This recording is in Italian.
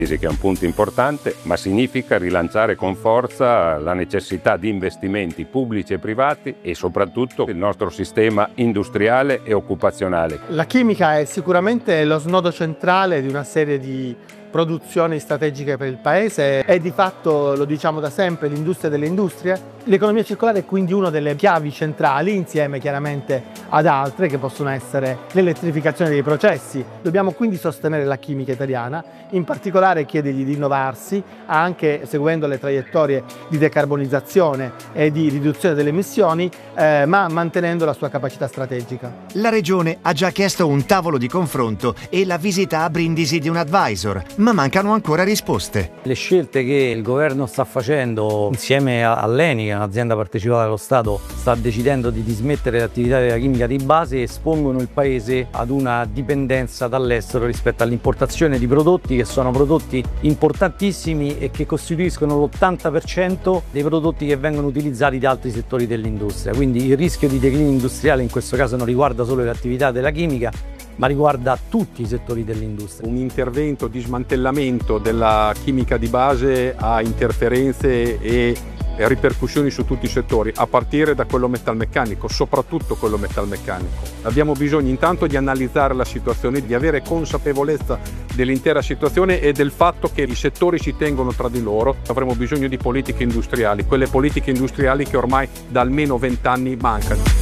che è un punto importante, ma significa rilanciare con forza la necessità di investimenti pubblici e privati e soprattutto il nostro sistema industriale e occupazionale. La chimica è sicuramente lo snodo centrale di una serie di produzioni strategiche per il Paese e di fatto, lo diciamo da sempre, l'industria delle industrie. L'economia circolare è quindi una delle chiavi centrali, insieme chiaramente ad altre che possono essere l'elettrificazione dei processi. Dobbiamo quindi sostenere la chimica italiana, in particolare chiedergli di innovarsi anche seguendo le traiettorie di decarbonizzazione e di riduzione delle emissioni, ma mantenendo la sua capacità strategica. La Regione ha già chiesto un tavolo di confronto e la visita a Brindisi di un advisor, ma mancano ancora risposte. Le scelte che il governo sta facendo insieme all'ENI, un'azienda partecipata dallo Stato, sta decidendo di dismettere l'attività della chimica di base, espongono il Paese ad una dipendenza dall'estero rispetto all'importazione di prodotti che sono prodotti importantissimi e che costituiscono l'80% dei prodotti che vengono utilizzati da altri settori dell'industria. Quindi il rischio di declino industriale in questo caso non riguarda solo le attività della chimica, ma riguarda tutti i settori dell'industria. Un intervento di smantellamento della chimica di base ha interferenze e ripercussioni su tutti i settori, a partire da quello metalmeccanico, soprattutto quello metalmeccanico. Abbiamo bisogno intanto di analizzare la situazione, di avere consapevolezza dell'intera situazione e del fatto che i settori si tengono tra di loro. Avremo bisogno di politiche industriali, quelle politiche industriali che ormai da almeno 20 anni mancano.